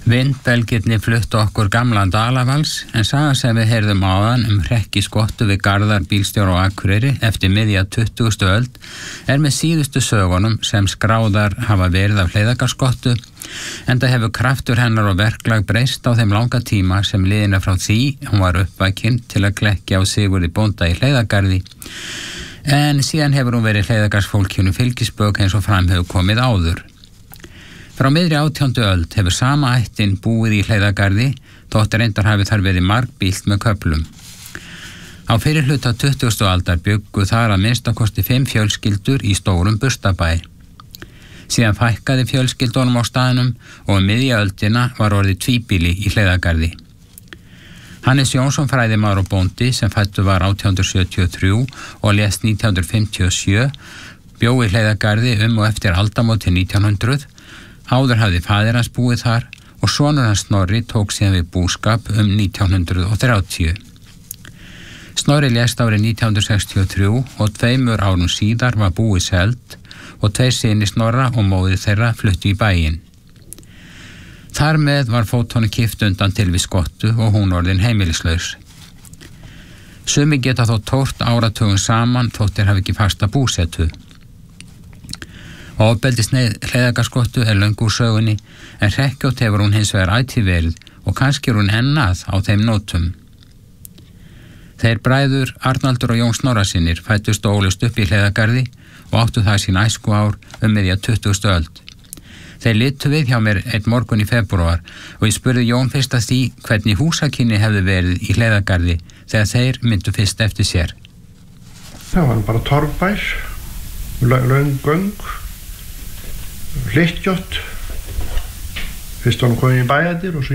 Vindbelgirnir fluttu okkur gamlan Dalavals, en sagan sem við heyrðum áðan hrekkiskottu við Garðar bílstjóra á Akureyri eftir miðja 20. öld með síðustu sögunum sem skráðar hafa verið af hleiðargarðsskottu, enda hefur kraftur hennar og verklag breyst á þeim langa tíma sem liðina frá því hún var uppvakin til að klekkja á Sigurði bónda í Hleiðargarði, en síðan hefur hún verið hleiðargarðsfólkinu fylgisbök eins og fram hefur komið áður. Frá miðri 18. öld hefur sama ættin búið í Hleiðargarði, þótt reyndar hafi þar verið margbýlt með köflum. Á fyrri hluta 20. aldar bjuggu þar að minnstakosti 5 fjölskyldur í stórum Burstabæ. Síðan fækkaði fjölskyldunum á staðnum og miðja öldina var orðið tvíbýli í Hleiðargarði. Hannes Jónsson fræðimaður og bóndi sem fæddur var 1873 og lést 1957 bjó í Hleiðargarði og eftir aldamótin 1900. Áður hafði faðir hans búið þar og sonur hans Snorri tók síðan við búskap 1930. Snorri lést árið 1963 og 2 árum síðar var búið selt og 2 synir Snorra og móðir þeirra fluttu í bæinn. Þar með var fót honum kippt undan til við skottu og hún orðin heimilislaus. Sumir geta þó tórt áratugum saman þótt þeir hafi ekki fasta búsetu. Ofbeldisneið hleiðargarðsskottu löngu úr sögunni, en hrekkjótt hefur hún hins vegar ætíð verið og kannski hún ennað á þeim nótum. Þeir bræður Arnaldur og Jón Snorrasyni fæddust og ólust upp í Hleiðargarði og áttu það sín æskuár miðja 20. öld. Þeir litu við hjá mér einn morgun í febrúar og ég spurði Jón fyrst að því hvernig húsakynni hefði verið í Hleiðargarði þegar þeir myndu fyrst eftir sér. Það var bara torfbær, löng göng, hlykkjótt, fyrst var hann komin í bæjardyr og svo